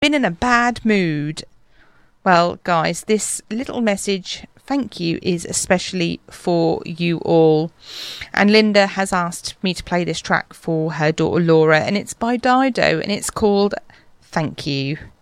been in a bad mood. Well, guys, this little message, thank you, is especially for you all. And Linda has asked me to play this track for her daughter Laura, and it's by Dido, and it's called Thank You.